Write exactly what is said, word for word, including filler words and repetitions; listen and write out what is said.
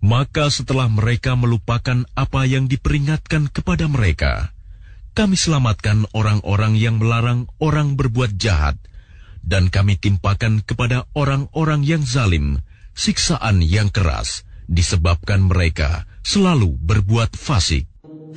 Maka setelah mereka melupakan apa yang diperingatkan kepada mereka, kami selamatkan orang-orang yang melarang orang berbuat jahat, dan kami timpakan kepada orang-orang yang zalim siksaan yang keras, disebabkan mereka selalu berbuat fasik.